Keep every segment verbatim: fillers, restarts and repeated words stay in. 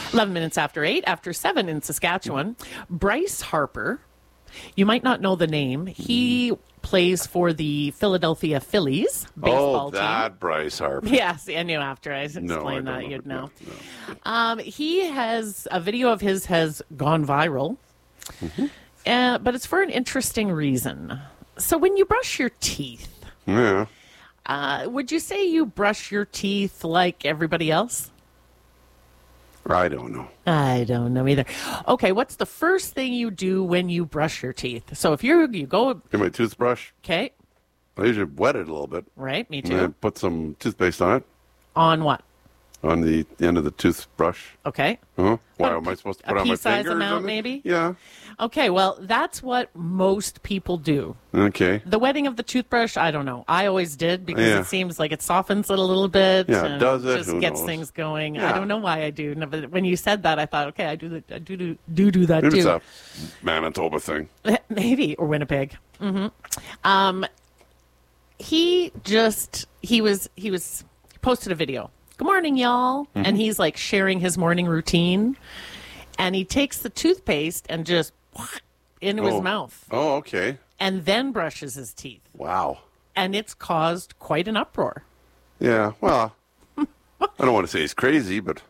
eleven minutes after eight, after seven in Saskatchewan, Bryce Harper, you might not know the name. He plays for the Philadelphia Phillies baseball oh, team. that Bryce Harper. Yes, I knew after I explained no, I that know. you'd know. No, no. Um, he has, a video of his has gone viral, mm-hmm. uh, but it's for an interesting reason. So when you brush your teeth, Yeah. uh, would you say you brush your teeth like everybody else? I don't know. I don't know either. Okay, what's the first thing you do when you brush your teeth? So if you you go, Get my toothbrush. okay, I usually wet it a little bit. right, me And then too. put some toothpaste on it, On what? on the end of the toothbrush. Okay. Huh? Why Put am I supposed to a put it on my pea-size finger or amount, something? maybe? Yeah. Okay, well, that's what most people do. Okay. The wetting of the toothbrush, I don't know. I always did because Yeah. it seems like it softens it a little bit. Yeah, and does it? Just Who gets knows? things going. I Yeah. don't know why I do. No, but when you said that, I thought, okay, I do the, I do do do, do that Maybe too. it's a Manitoba thing. Maybe, or Winnipeg. hmm Um, he just he was he was he posted a video. Good morning, y'all, Mm-hmm. and he's like sharing his morning routine, and he takes the toothpaste and just into Oh. his mouth, Oh, okay. and then brushes his teeth, Wow. and it's caused quite an uproar. Yeah. Well, I don't want to say he's crazy, but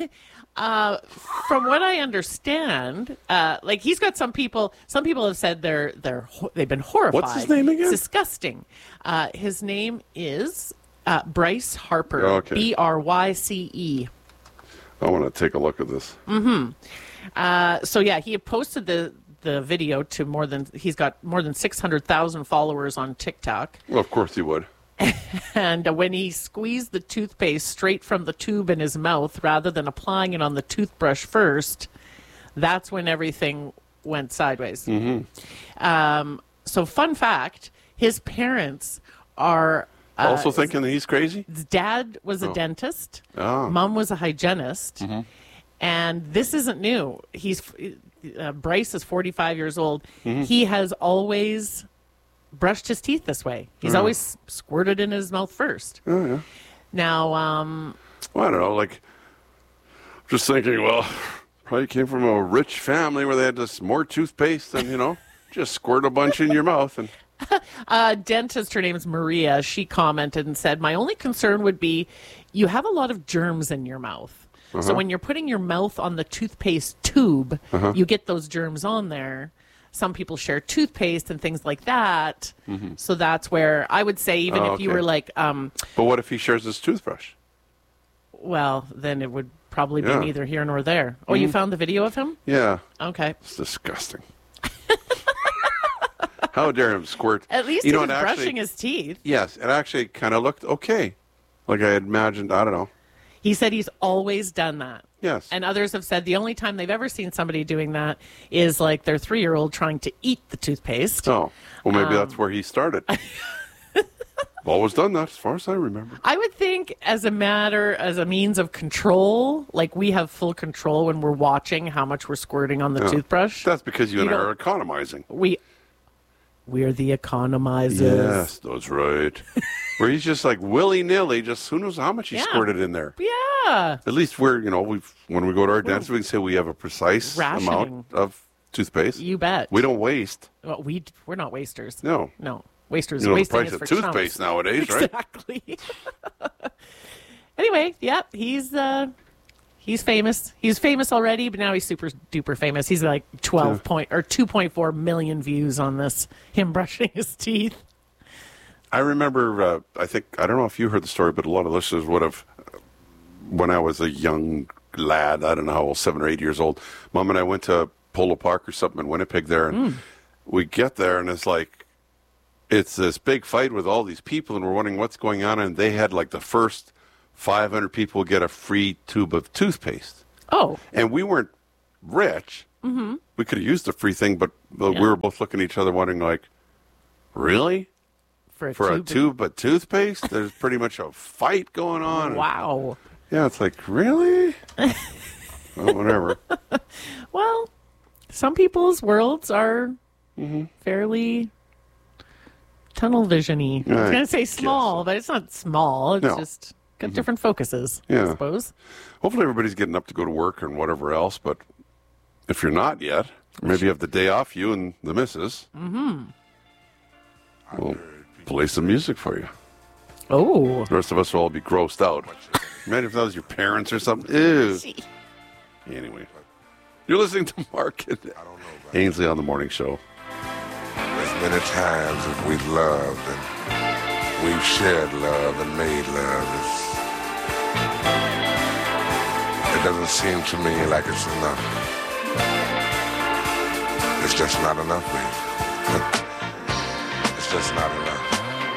From what I understand, uh, like he's got some people. Some people have said they're they're ho- they've been horrified. What's his name again? It's disgusting. Uh, his name is uh, Bryce Harper. Okay. B R Y C E. I want to take a look at this. Uh, so yeah, he had posted the the video to more than he's got more than six hundred thousand followers on TikTok. Well, of course he would. And uh, when he squeezed the toothpaste straight from the tube in his mouth rather than applying it on the toothbrush first, that's when everything went sideways. Mm-hmm. Um, so, fun fact: his parents are uh, Also thinking that he's crazy? his dad was a Oh. dentist, Oh. mom was a hygienist, Mm-hmm. and this isn't new. He's uh, Bryce is forty-five years old. Mm-hmm. He has always brushed his teeth this way. He's Oh. always squirted in his mouth first. Oh, yeah. Now, um, Well, I don't know. Like, just thinking, well, probably came from a rich family where they had just more toothpaste and, you know, just squirt a bunch in your mouth. And a dentist, her name's Maria, she commented and said, my only concern would be you have a lot of germs in your mouth. So when you're putting your mouth on the toothpaste tube, you get those germs on there. Some people share toothpaste and things like that. So that's where I would say, even Oh, if you okay. were like, um, But what if he shares his toothbrush? well, then it would probably be Yeah. neither here nor there. Oh, you found the video of him? Yeah. Okay. It's disgusting. How dare him squirt? At least you he know, was it actually- brushing his teeth. Yes, it actually kind of looked okay. Like I had imagined, I don't know. He said he's always done that. Yes. And others have said the only time they've ever seen somebody doing that is like their three-year-old trying to eat the toothpaste. Oh, well, maybe Um, that's where he started. Always done that, as far as I remember. I would think as a matter, as a means of control, like we have full control when we're watching how much we're squirting on the Yeah. toothbrush. That's because you, You and I don't- are economizing. we, we're the economizers. Yes, that's right. Where he's just like willy-nilly, just who knows how much he Yeah. squirted in there. Yeah. At least we're, you know, we when we go to our dentist, we can say we have a precise Rationing. amount of toothpaste. You bet. We don't waste. Well, we, we're not wasters. No. No. Wasters. You know the wasting price is of for toothpaste chumps. nowadays, right? Exactly. Anyway, yeah, he's uh, he's famous. He's famous already, but now he's super duper famous. He's like twelve Yeah. point or two point four million views on this. Him brushing his teeth. I remember, uh, I think, I don't know if you heard the story, but a lot of listeners would have, uh, when I was a young lad, I don't know how old, seven or eight years old, Mom and I went to Polo Park or something in Winnipeg there, and we get there, and it's like, it's this big fight with all these people, and we're wondering what's going on, and they had like the first five hundred people get a free tube of toothpaste. Oh, And we weren't rich. Mm-hmm. We could have used the free thing, but, but Yeah. we were both looking at each other wondering like, really? for a For tube. a tube of toothpaste? There's pretty much a fight going on. Wow. Yeah, it's like, really? Well, whatever. Well, some people's worlds are Mm-hmm. fairly tunnel visiony. I was I going to say guess small, so. but it's not small. It's No. just got different focuses, Yeah. I suppose. Hopefully everybody's getting up to go to work and whatever else, but if you're not yet, maybe you have the day off, you and the missus. Mm-hmm. We'll play some music for you. Oh. The rest of us will all be grossed out. Imagine if that was your parents or something. Ew. Anyway. You're listening to Mark and Ainsley on the Morning Show. As many times as we've loved and we've shared love and made love, it's, it doesn't seem to me like it's enough. It's just not enough, baby. It's just not enough.